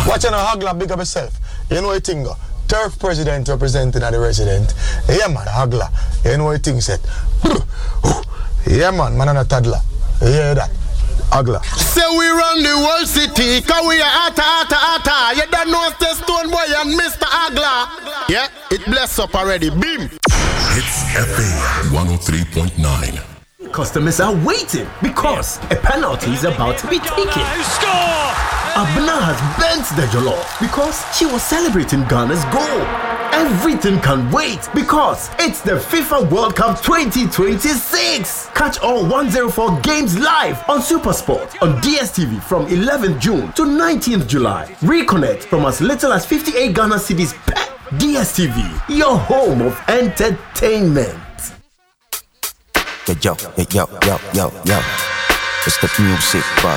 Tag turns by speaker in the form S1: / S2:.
S1: Watch on a Hagler, big up yourself. You know what you think? Turf president representing the resident. Yeah, man, Hagler. You know what you think, set? Yeah, man on a toddler. You hear that? Hagler.
S2: Say we run the whole city, cause we are ata. You don't know the Stone Boy and Mr. Hagler. Yeah, it bless up already. Beam.
S3: It's FA 103.9.
S4: Customers are waiting because a penalty is about to be taken.
S5: Score!
S4: Abna has bent the jollof because she was celebrating Ghana's goal. Everything can wait because it's the FIFA World Cup 2026. Catch all 104 games live on SuperSport on DSTV from 11th June to 19th July. Reconnect from as little as 58 Ghana cedis per DSTV, your home of entertainment.
S6: Yo, it's the music box.